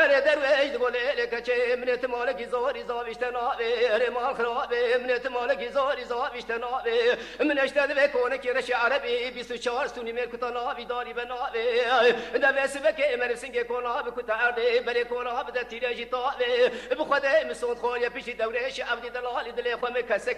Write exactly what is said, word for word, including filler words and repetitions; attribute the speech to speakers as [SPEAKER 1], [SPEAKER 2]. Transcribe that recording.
[SPEAKER 1] ورد درویش گله لکچه منت مالکی زاری زاویشت نابه رمان خرابه منت مالکی زاری زاویشت نابه من اشتد به کنه که رش عربی بیست و چهار سونی مرکتا نابی داری به نابه دوست بکه من سنگ کنا به کتارده بله کنا به تیراجی تابه بخواد مسون خوری پیش دورش عبد دلال دل خو مکسک